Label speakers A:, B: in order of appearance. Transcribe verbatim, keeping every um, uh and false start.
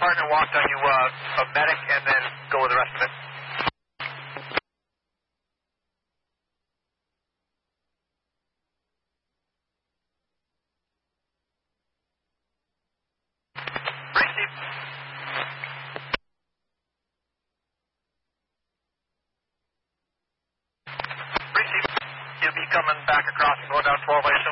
A: partner walked on you uh, a medic and then go with the rest of it. Receive. Receive. You'll be coming back across and going down twelve, I assume.